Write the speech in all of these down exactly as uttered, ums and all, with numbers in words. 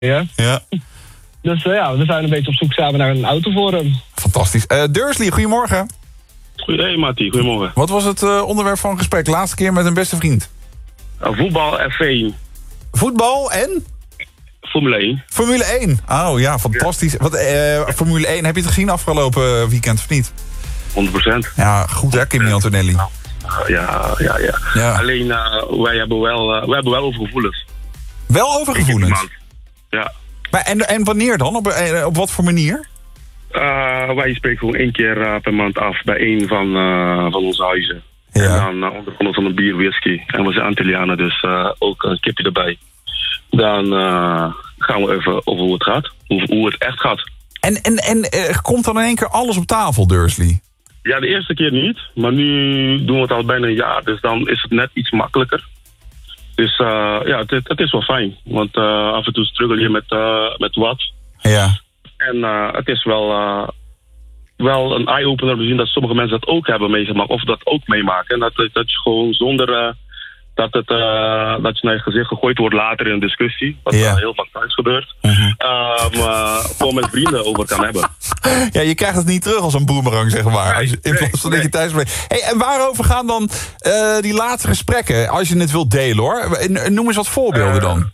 Ja. Ja. Dus uh, ja, we zijn een beetje op zoek samen naar een auto voor hem. Fantastisch. Uh, Dursley, goedemorgen. Hey Matti, goedemorgen. Wat was het uh, onderwerp van gesprek? Laatste keer met een beste vriend. Uh, voetbal F één. Voetbal en? Formule één. Formule één. Oh ja, fantastisch. Ja. Wat, uh, Formule één, heb je het gezien afgelopen weekend of niet? honderd procent. Ja, goed hè, Kimi Antonelli. Uh, ja, ja, ja, ja. Alleen, uh, wij, hebben wel, uh, wij hebben wel over gevoelens. Wel over gevoelens? Ja. Maar en, en wanneer dan? Op, op wat voor manier? Uh, wij spreken gewoon één keer uh, per maand af bij één van, uh, van onze huizen. Ja. En dan uh, onder genot van een bier, whisky. En we zijn Antillianen, dus uh, ook een kipje erbij. Dan uh, gaan we even over hoe het gaat. Hoe, hoe het echt gaat. En, en, en uh, komt dan in één keer alles op tafel, Dursley? Ja, de eerste keer niet. Maar nu doen we het al bijna een jaar. Dus dan is het net iets makkelijker. Dus uh, ja, het, het is wel fijn. Want uh, af en toe struggle je met, uh, met wat. Ja. En uh, het is wel, uh, wel een eye-opener om te zien dat sommige mensen dat ook hebben meegemaakt. Of dat ook meemaken. En dat, dat je gewoon zonder uh, dat, het, uh, dat je naar je gezicht gegooid wordt later in een discussie. Wat ja. uh, heel vaak thuis gebeurt. Uh-huh. Um, uh, gewoon met vrienden over kan hebben. Ja, je krijgt het niet terug als een boemerang, zeg maar. Als je, in plaats van nee. dat je thuis bent. Hey, en waarover gaan dan uh, die laatste gesprekken, als je het wilt delen hoor? Noem eens wat voorbeelden uh, dan.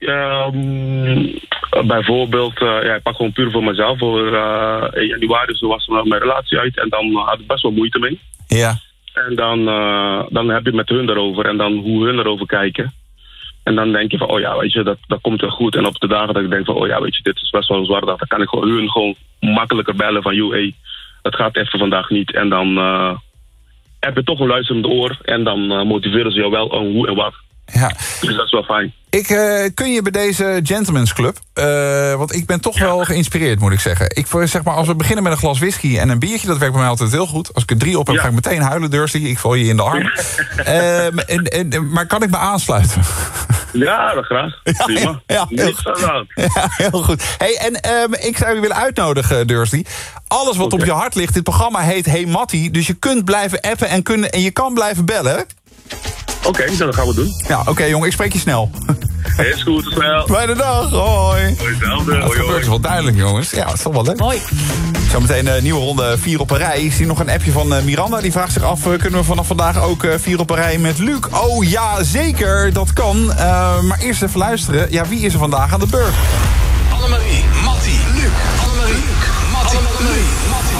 Um, bijvoorbeeld, uh, ja, ik pak gewoon puur voor mezelf. Voor uh, in januari zo was uh, mijn relatie uit en dan uh, had ik best wel moeite mee. Ja. En dan, uh, dan heb je het met hun erover en dan hoe hun erover kijken. En dan denk je van, oh ja, weet je, dat, dat komt wel goed. En op de dagen dat ik denk van, oh ja, weet je, dit is best wel een zware dag. Dan kan ik gewoon hun gewoon makkelijker bellen van, joh, hey, het gaat even vandaag niet. En dan uh, heb je toch een luisterend oor en dan uh, motiveren ze jou wel aan hoe en wat. Ja. Dus dat is wel fijn. Ik, uh, kun je bij deze Gentleman's Club, uh, want ik ben toch ja. wel geïnspireerd, moet ik zeggen. Ik zeg maar, als we beginnen met een glas whisky en een biertje, dat werkt bij mij altijd heel goed. Als ik er drie op heb, ja. ga ik meteen huilen, Dursley. Ik val je in de arm. uh, en, en, maar kan ik me aansluiten? Ja, dat graag. Ja, prima. Ja, ja, heel, ja, heel goed. Hey, en um, ik zou je willen uitnodigen, Dursley. Alles wat okay. op je hart ligt, dit programma heet Hey Matti. Dus je kunt blijven appen en, kun, en je kan blijven bellen. Oké, okay, dat gaan we doen. Ja, oké okay, jongen, ik spreek je snel. Hey, is goed, tot snel. Fijne dag, hoi. Hoi, hetzelfde. Ja, het gebeurt wel duidelijk, jongens. Ja, het is toch wel leuk. Hoi. Zometeen een uh, nieuwe ronde vier op een rij. Ik zie nog een appje van uh, Miranda. Die vraagt zich af, uh, kunnen we vanaf vandaag ook uh, vier op een rij met Luc? Oh ja, zeker, dat kan. Uh, maar eerst even luisteren. Ja, wie is er vandaag aan de beurt? Annemarie, Matti, Luc. Annemarie, Luc, Matti, Annemarie, Matti.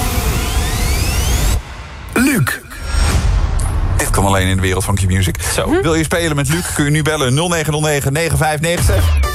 Luc. Dit kan alleen in de wereld van Q-Music. Zo. Wil je spelen met Luc, kun je nu bellen nul negen nul negen negen vijf negen zes.